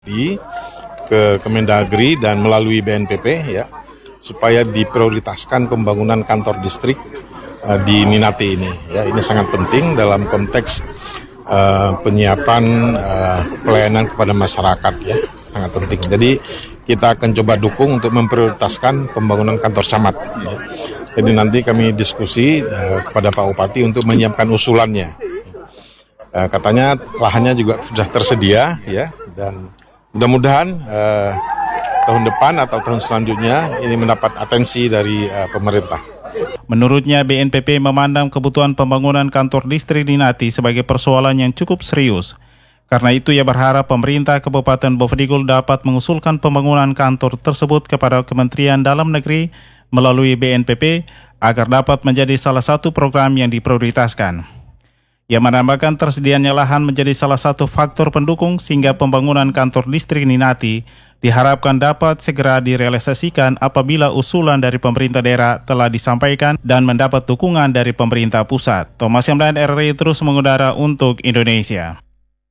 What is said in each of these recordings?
ke Kemendagri dan melalui BNPP ya, supaya diprioritaskan pembangunan kantor distrik di Ninati ini ya. Ini sangat penting dalam konteks penyiapan pelayanan kepada masyarakat ya, sangat penting. Jadi kita akan coba dukung untuk memprioritaskan pembangunan kantor camat ya. Jadi nanti kami diskusi kepada Pak Bupati untuk menyiapkan usulannya. Katanya lahannya juga sudah tersedia ya, dan mudah-mudahan tahun depan atau tahun selanjutnya ini mendapat atensi dari pemerintah. Menurutnya, BNPP memandang kebutuhan pembangunan kantor distrik di Ninati sebagai persoalan yang cukup serius. Karena itu, ia berharap pemerintah Kabupaten Bovendigul dapat mengusulkan pembangunan kantor tersebut kepada Kementerian Dalam Negeri melalui BNPP agar dapat menjadi salah satu program yang diprioritaskan. Ia menambahkan tersedianya lahan menjadi salah satu faktor pendukung sehingga pembangunan kantor distrik Ninati diharapkan dapat segera direalisasikan apabila usulan dari pemerintah daerah telah disampaikan dan mendapat dukungan dari pemerintah pusat. Thomas Yamlan, RRI terus mengudara untuk Indonesia.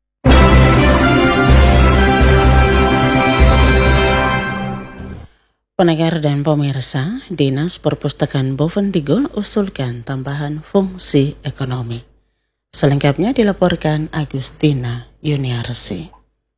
Pendengar dan pemirsa, Dinas Perpustakaan Bovendigul usulkan tambahan fungsi ekonomi. Selengkapnya dilaporkan Agustina Yuniarsi.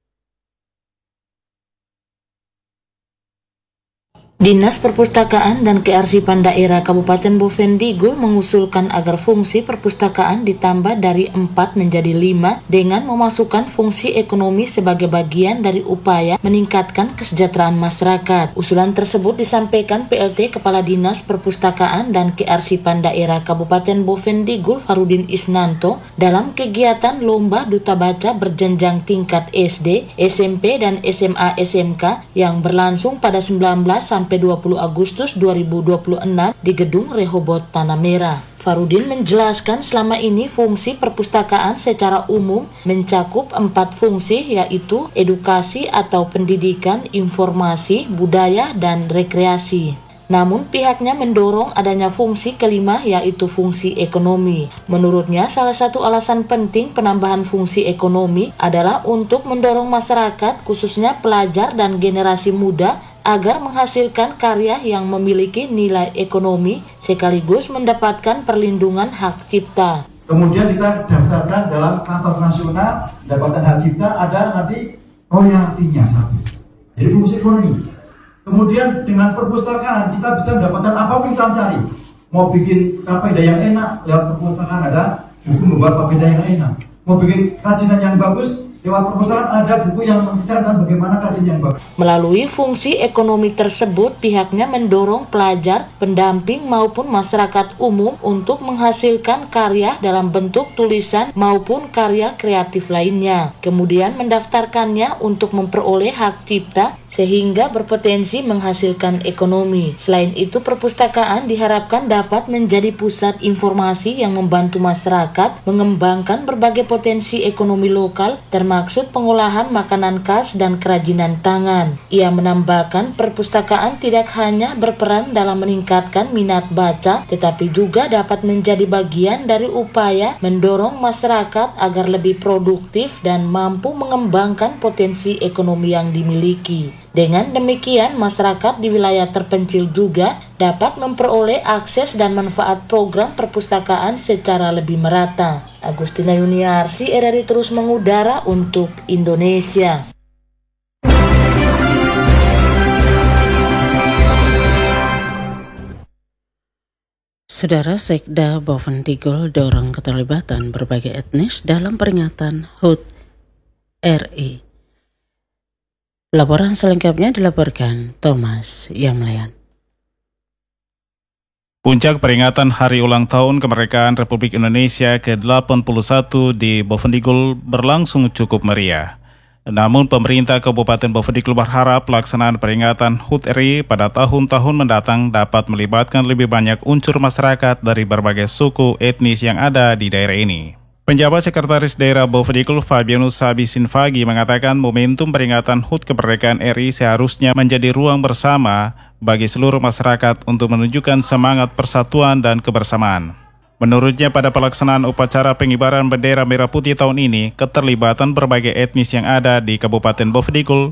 Dinas Perpustakaan dan Kearsipan Daerah Kabupaten Bovendigul mengusulkan agar fungsi perpustakaan ditambah dari 4 menjadi 5 dengan memasukkan fungsi ekonomi sebagai bagian dari upaya meningkatkan kesejahteraan masyarakat. Usulan tersebut disampaikan PLT Kepala Dinas Perpustakaan dan Kearsipan Daerah Kabupaten Bovendigul Farudin Isnanto dalam kegiatan Lomba Duta Baca berjenjang tingkat SD, SMP, dan SMA SMK yang berlangsung pada 19 sampai 20 Agustus 2026 di Gedung Rehobot Tanah Merah. Farudin menjelaskan selama ini fungsi perpustakaan secara umum mencakup 4 fungsi, yaitu edukasi atau pendidikan, informasi, budaya, dan rekreasi. Namun pihaknya mendorong adanya fungsi kelima, yaitu fungsi ekonomi. Menurutnya, salah satu alasan penting penambahan fungsi ekonomi adalah untuk mendorong masyarakat, khususnya pelajar dan generasi muda, agar menghasilkan karya yang memiliki nilai ekonomi sekaligus mendapatkan perlindungan hak cipta. Kemudian kita daftarkan dalam kantor nasional pendapatan hak cipta, ada nanti royaltinya satu. Jadi fungsi ekonomi. Kemudian dengan perpustakaan kita bisa mendapatkan apapun kita cari. Mau bikin kafeida yang enak, lewat perpustakaan ada buku membuat kafeida yang enak. Mau bikin kerajinan yang bagus, lewat perpustakaan ada buku yang menceritakan bagaimana kerajinan yang bagus. Melalui fungsi ekonomi tersebut, pihaknya mendorong pelajar, pendamping maupun masyarakat umum untuk menghasilkan karya dalam bentuk tulisan maupun karya kreatif lainnya. Kemudian mendaftarkannya untuk memperoleh hak cipta sehingga berpotensi menghasilkan ekonomi. Selain itu, perpustakaan diharapkan dapat menjadi pusat informasi yang membantu masyarakat mengembangkan berbagai potensi ekonomi lokal, termaksud pengolahan makanan khas dan kerajinan tangan. Ia menambahkan perpustakaan tidak hanya berperan dalam meningkatkan minat baca, tetapi juga dapat menjadi bagian dari upaya mendorong masyarakat agar lebih produktif dan mampu mengembangkan potensi ekonomi yang dimiliki. Dengan demikian, masyarakat di wilayah terpencil juga dapat memperoleh akses dan manfaat program perpustakaan secara lebih merata. Agustina Yuniarsi, RRI terus mengudara untuk Indonesia. Saudara, Sekda Bovendigul dorong keterlibatan berbagai etnis dalam peringatan HUT RI. Laporan selengkapnya dilaporkan Thomas Yamlan. Puncak peringatan Hari Ulang Tahun Kemerdekaan Republik Indonesia ke-81 di Bovendigul berlangsung cukup meriah. Namun pemerintah Kabupaten Bovendigul berharap pelaksanaan peringatan HUT RI pada tahun-tahun mendatang dapat melibatkan lebih banyak unsur masyarakat dari berbagai suku etnis yang ada di daerah ini. Penjabat Sekretaris Daerah Bovendigul Fabianus Sabisinfagi mengatakan momentum peringatan HUT Kemerdekaan RI seharusnya menjadi ruang bersama bagi seluruh masyarakat untuk menunjukkan semangat persatuan dan kebersamaan. Menurutnya pada pelaksanaan upacara pengibaran bendera merah putih tahun ini, keterlibatan berbagai etnis yang ada di Kabupaten Bovendigul